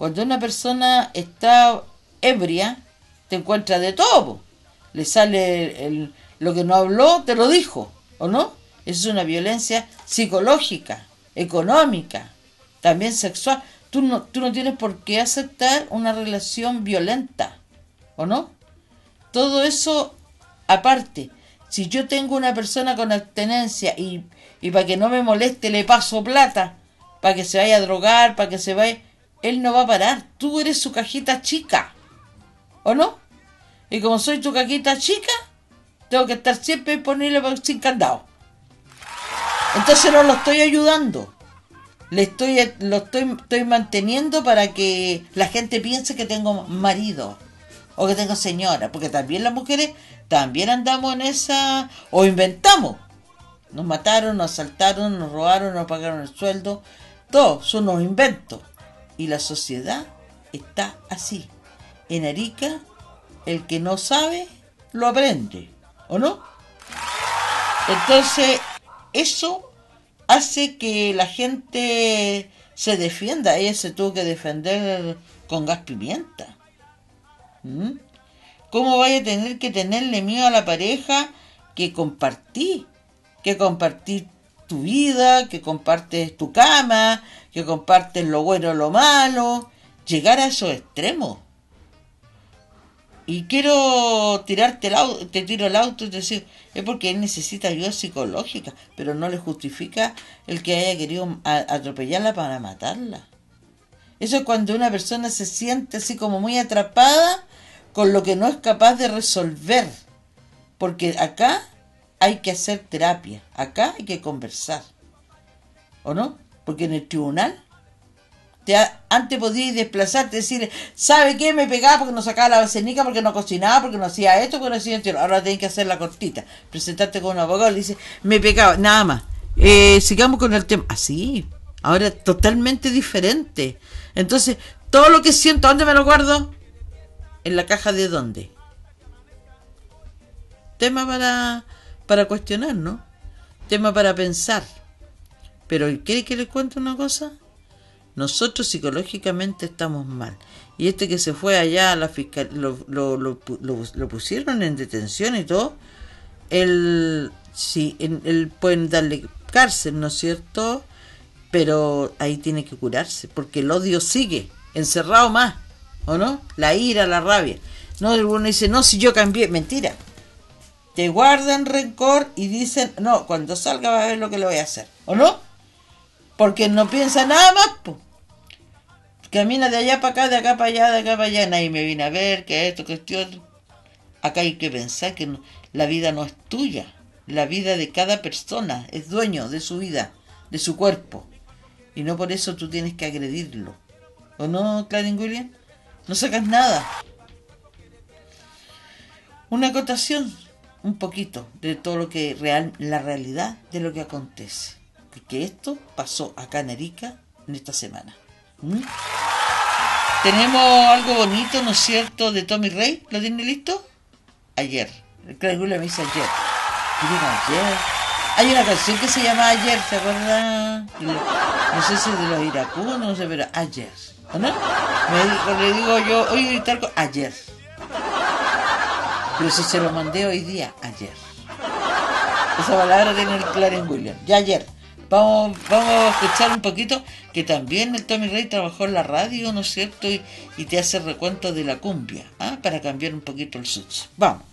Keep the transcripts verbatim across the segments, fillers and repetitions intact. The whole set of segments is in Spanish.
Cuando una persona está ebria, te encuentra de todo, po. Le sale el, lo que no habló, te lo dijo, ¿o no? Eso es una violencia psicológica, económica, también sexual. Tú no, tú no tienes por qué aceptar una relación violenta, ¿o no? Todo eso aparte. Si yo tengo una persona con abstenencia y, y para que no me moleste le paso plata, para que se vaya a drogar, para que se vaya... Él no va a parar. Tú eres su cajita chica, ¿o no? Y como soy tu cajita chica, tengo que estar siempre disponible sin candado. Entonces no lo estoy ayudando. Le estoy, lo estoy, estoy manteniendo para que la gente piense que tengo marido o que tengo señora, porque también las mujeres también andamos en esa, o inventamos. Nos mataron, nos asaltaron, nos robaron, nos pagaron el sueldo, todo son unos inventos. Y la sociedad está así. En Arica, el que no sabe, lo aprende, ¿o no? Entonces, eso hace que la gente se defienda. Ella se tuvo que defender con gas pimienta. ¿Mm? ¿Cómo vaya a tener que tenerle miedo a la pareja que compartí? Que compartí tu vida, que compartes tu cama, que compartes lo bueno o lo malo. Llegar a esos extremos. Y quiero tirarte el auto, te tiro el auto y decir, es porque él necesita ayuda psicológica, pero no le justifica el que haya querido atropellarla para matarla. Eso es cuando una persona se siente así como muy atrapada con lo que no es capaz de resolver. Porque acá hay que hacer terapia, acá hay que conversar, ¿o no? Porque en el tribunal te ha, antes podías desplazarte y decir, ¿sabe qué? Me pegaba porque no sacaba la basenica, porque no cocinaba, porque no hacía esto, porque no hacía esto. Ahora tenés que hacer la cortita, presentarte con un abogado y le dice, me pegaba, nada más. Eh, sigamos con el tema. Así, ahora totalmente diferente. Entonces, todo lo que siento, ¿dónde me lo guardo? ¿En la caja de dónde? Tema para, para cuestionar, ¿no? Tema para pensar. Pero ¿quiere que le cuente una cosa? Nosotros psicológicamente estamos mal. Y este que se fue allá a la fiscal, lo, lo, lo, lo, lo pusieron en detención y todo. Él, sí, él pueden darle cárcel, ¿no es cierto? Pero ahí tiene que curarse, porque el odio sigue, encerrado más, ¿o no? La ira, la rabia. No, uno dice, no, si yo cambié, mentira. Te guardan rencor y dicen, no, cuando salga va a ver lo que le voy a hacer, ¿o no? Porque no piensa nada más, pues. Camina de allá para acá, de acá para allá, de acá para allá, nadie me viene a ver, que esto, que esto, otro. Acá hay que pensar que no, la vida no es tuya, la vida de cada persona, es dueño de su vida, de su cuerpo. Y no por eso tú tienes que agredirlo. ¿O no, Clarence Williams? No sacas nada. Una acotación, un poquito, de todo lo que real, la realidad de lo que acontece. Porque esto pasó acá en Arica en esta semana. ¿Mm? Tenemos algo bonito, ¿no es cierto?, de Tommy Rey. ¿Lo tiene listo? Ayer. El Clarence Williams me dice ayer. ¿Qué digo ayer? Hay una canción que se llama Ayer, ¿se acuerdan? No sé si es de los iracundos, no sé, pero ayer, ¿o no? Me, le digo yo, oye, tal cosa, ayer. Pero si se lo mandé hoy día, ayer. Esa palabra tiene el Clarence Williams. Ya ayer. Vamos, vamos a escuchar un poquito, que también el Tommy Rey trabajó en la radio, ¿no es cierto? Y, y te hace recuento de la cumbia, ¿ah? Para cambiar un poquito el switch. Vamos.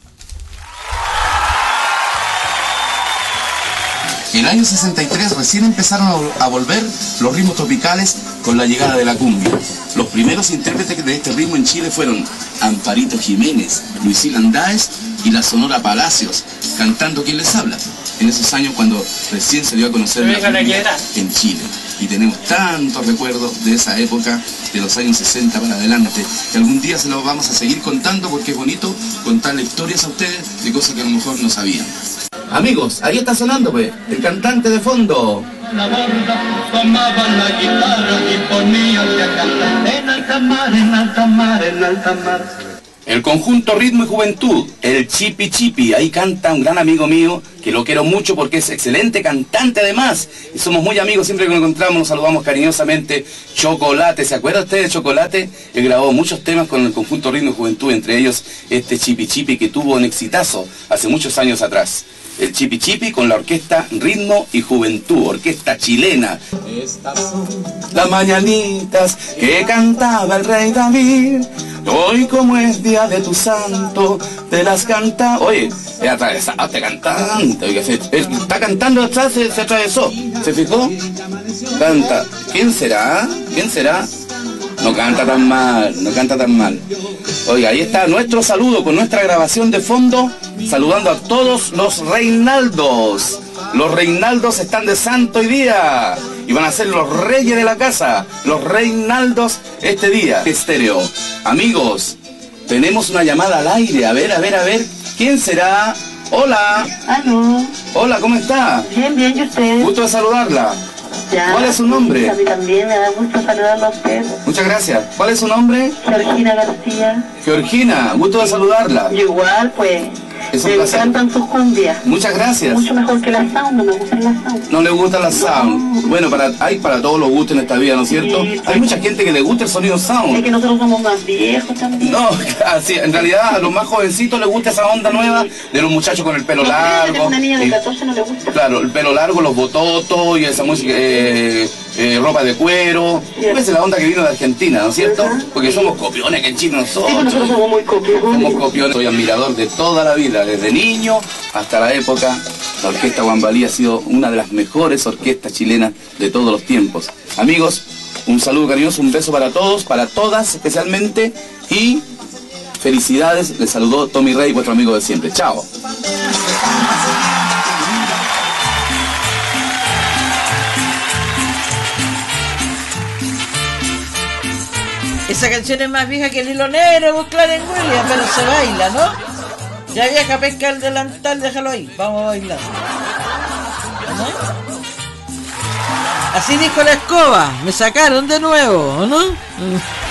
En el año sesenta y tres recién empezaron a volver los ritmos tropicales con la llegada de la cumbia. Los primeros intérpretes de este ritmo en Chile fueron Amparito Jiménez, Luisila Andáez y la Sonora Palacios, cantando ¿Quién les habla? En esos años cuando recién se dio a conocer la cumbia en Chile. Y tenemos tantos recuerdos de esa época, de los años sesenta para adelante, que algún día se los vamos a seguir contando porque es bonito contarle historias a ustedes de cosas que a lo mejor no sabían. Amigos, ahí está sonando pues, el cantante de fondo. La borda tomaban la guitarra y ponían a cantar en alta mar, en alta mar, en alta mar. El conjunto Ritmo y Juventud, el Chipi Chipi, ahí canta un gran amigo mío que que lo quiero mucho porque es excelente cantante además, y somos muy amigos, siempre que nos encontramos nos saludamos cariñosamente. Chocolate, ¿se acuerda usted de Chocolate? Él grabó muchos temas con el conjunto Ritmo y Juventud, entre ellos este Chipi Chipi que tuvo un exitazo hace muchos años atrás. El Chipi Chipi con la orquesta Ritmo y Juventud, orquesta chilena. Estas son las mañanitas que cantaba el rey David. Hoy como es día de tu santo, te las canta. Oye, es atravesado, cantante. Oiga, se, está cantando atrás, se, se atravesó. ¿Se fijó? Canta. ¿Quién será? ¿Quién será? No canta tan mal, no canta tan mal. Oiga, ahí está nuestro saludo con nuestra grabación de fondo, saludando a todos los Reinaldos. Los Reinaldos están de santo hoy día y van a ser los reyes de la casa, los Reinaldos este día. Estéreo. Amigos, tenemos una llamada al aire. A ver, a ver, a ver. ¿Quién será? Hola. Aló. Hola, ¿cómo está? Bien, bien, ¿y usted? Gusto de saludarla. Ya. ¿Cuál es su nombre? A mí también me da gusto saludarlo a usted. Muchas gracias. ¿Cuál es su nombre? Georgina García. Georgina, gusto de saludarla. Y igual, pues, Es un me placer. encantan sus cumbias. Muchas gracias. Mucho mejor que la sound, no me gustan las sound. No le gusta la sound. Bueno, para, hay para todos los gustos en esta vida, ¿no es cierto? Sí, Hay mucha gente que le gusta el sonido Es sound. que nosotros somos más viejos también. No, sí, en realidad a los más jovencitos les gusta esa onda nueva de los muchachos con el pelo No, creo que largo. una niña de Eh, catorce no le gusta. Claro, el pelo largo, los bototos y esa música, eh, eh, ropa de cuero. Esa es la onda que vino de Argentina, ¿no es cierto? Ajá. Porque somos copiones que en Chile Sí, pues nosotros nosotros. somos muy copiosos. Somos copiones. Soy admirador de toda la vida, desde niño hasta la época. La orquesta Guambalí ha sido una de las mejores orquestas chilenas de todos los tiempos. Amigos, un saludo cariñoso, un beso para todos, para todas especialmente, y felicidades. Les saludó Tommy Rey, vuestro amigo de siempre. Chao. Esa canción es más vieja que el hilo negro, vos, Clarence Williams, pero se baila, ¿no? Ya vieja, pesca el delantal, déjalo ahí, vamos a bailar. ¿No? Así dijo la escoba, me sacaron de nuevo, ¿o no?